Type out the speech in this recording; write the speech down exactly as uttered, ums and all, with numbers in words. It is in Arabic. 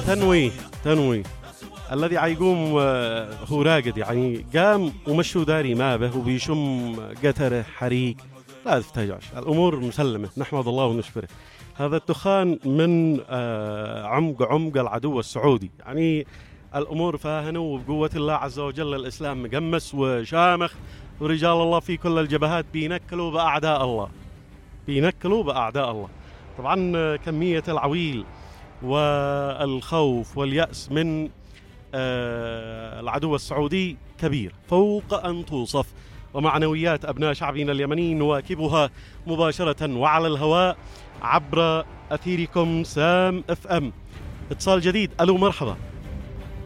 تنويه تنويه الذي عيقوم هو راقد، يعني قام ومشوا داري ما به وبيشم قتره حريق. لا تفتجعش، الأمور مسلمة، نحمد الله ونشكره. هذا الدخان من عمق عمق العدو السعودي، يعني الأمور فاهنة وبقوة الله عز وجل الإسلام مقمس وشامخ، ورجال الله في كل الجبهات بينكلوا بأعداء الله بينكلوا بأعداء الله. طبعا كمية العويل والخوف واليأس من العدو السعودي كبير فوق أن توصف، ومعنويات أبناء شعبنا اليمني نواكبها مباشرة وعلى الهواء عبر أثيركم سام اف ام. اتصال جديد، ألو مرحبا.